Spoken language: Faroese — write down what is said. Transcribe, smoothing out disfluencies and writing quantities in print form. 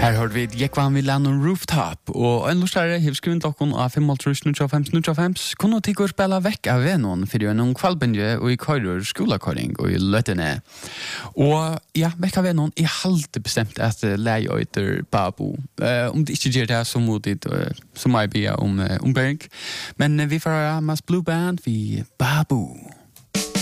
Her hørte vi Jekvan Milano Rooftop, og en lustare har skrevet klokken av 5.05.05. Kunne tykker spille vekk av vennen for en kvalbindje og i køyrer skolakøring og i løttene. Og ja, vekk av vennen er halvt bestemt at leie etter Babu. Om det ikke gjør det så modigt, så må jeg be om Berg. Men vi får høre Mas Blue Band, vi Babu.